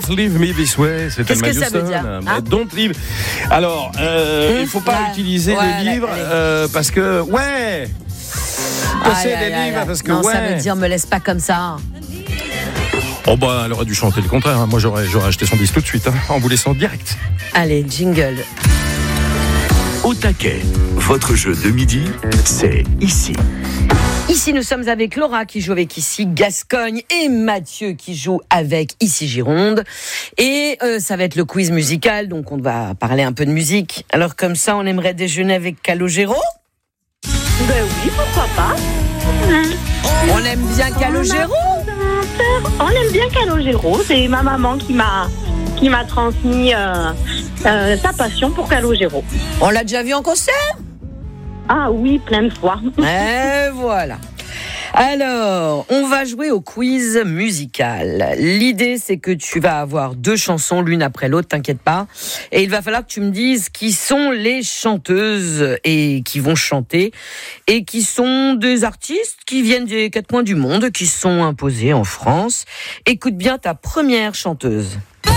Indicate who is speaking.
Speaker 1: leave me this way. C'est
Speaker 2: Qu'est-ce
Speaker 1: Thelma
Speaker 2: que ça veut
Speaker 1: Houston.
Speaker 2: dire, hein?
Speaker 1: Don't leave. Alors, il faut pas utiliser les livres parce que Passer des livres parce que
Speaker 2: non, ça veut dire me laisse pas comme ça.
Speaker 1: Oh bah, elle aurait dû chanter le contraire. Moi, j'aurais acheté son disque tout de suite, en vous laissant direct.
Speaker 2: Allez, jingle.
Speaker 3: Au taquet, votre jeu de midi, c'est ici.
Speaker 2: Ici, nous sommes avec Laura qui joue avec Ici Gascogne et Mathieu qui joue avec Ici Gironde. Et ça va être le quiz musical, donc on va parler un peu de musique. Alors comme ça, on aimerait déjeuner avec Calogero ?
Speaker 4: Ben oui, pourquoi pas.
Speaker 2: On aime bien Calogero ?
Speaker 4: On aime bien Calogero. C'est ma maman qui m'a transmis sa passion pour Calogero.
Speaker 2: On l'a déjà vu en concert ?
Speaker 4: Ah oui, plein de fois.
Speaker 2: Et voilà. Alors, on va jouer au quiz musical. L'idée, c'est que tu vas avoir 2 chansons, l'une après l'autre, t'inquiète pas. Et il va falloir que tu me dises qui sont les chanteuses et qui vont chanter et qui sont des artistes qui viennent des 4 coins du monde, qui se sont imposés en France. Écoute bien ta première chanteuse.